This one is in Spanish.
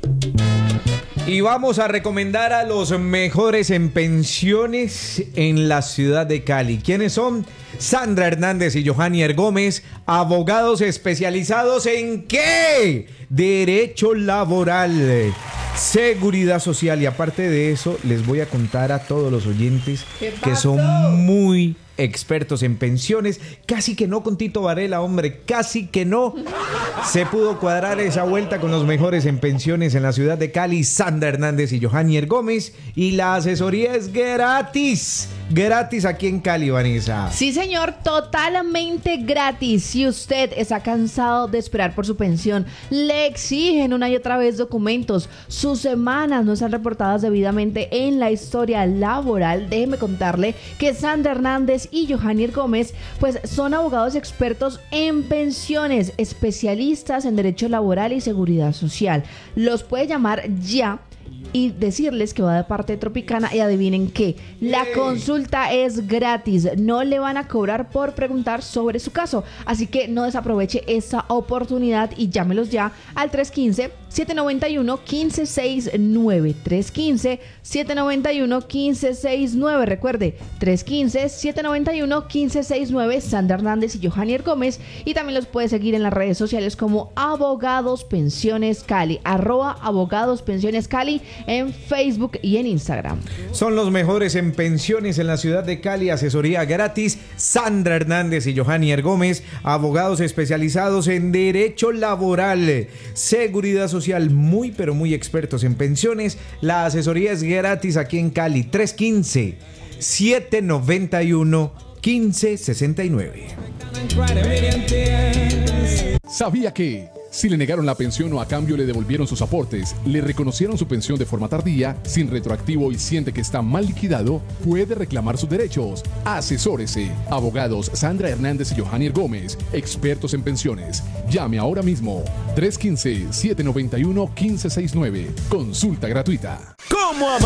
Y vamos a recomendar a los mejores en pensiones en la ciudad de Cali. ¿Quiénes son? Sandra Hernández y Johanier Gómez, abogados especializados ¿en qué? Derecho laboral, seguridad social, y aparte de eso les voy a contar a todos los oyentes que son muy expertos en pensiones. Casi que no con Tito Varela, hombre, casi que no se pudo cuadrar esa vuelta con los mejores en pensiones en la ciudad de Cali, Sandra Hernández y Johanier Gómez, y la asesoría es gratis aquí en Cali, Vanessa. Sí, señor, totalmente gratis. Si usted está cansado de esperar por su pensión, le exigen una y otra vez documentos, sus semanas no están reportadas debidamente en la historia laboral, déjeme contarle que Sandra Hernández y Johanier Gómez pues son abogados expertos en pensiones, especialistas en derecho laboral y seguridad social. Los puede llamar ya y decirles que va de parte de Tropicana, y adivinen qué, la consulta es gratis, no le van a cobrar por preguntar sobre su caso, así que no desaproveche esa oportunidad y llámelos ya al 315-791-1569, 315-791-1569, recuerde, 315-791-1569, Sandra Hernández y Johanier Gómez, y también los puede seguir en las redes sociales como Abogados Pensiones Cali, @Abogados Pensiones Cali, en Facebook y en Instagram. Son los mejores en pensiones en la ciudad de Cali, asesoría gratis, Sandra Hernández y Johanier Gómez, abogados especializados en derecho laboral, seguridad social, muy pero muy expertos en pensiones. La asesoría es gratis aquí en Cali, 315-791-1569. ¿Sabía que si le negaron la pensión o a cambio le devolvieron sus aportes, le reconocieron su pensión de forma tardía, sin retroactivo y siente que está mal liquidado, puede reclamar sus derechos? Asesórese. Abogados Sandra Hernández y Johanier Gómez, expertos en pensiones. Llame ahora mismo. 315-791-1569. Consulta gratuita. ¿Cómo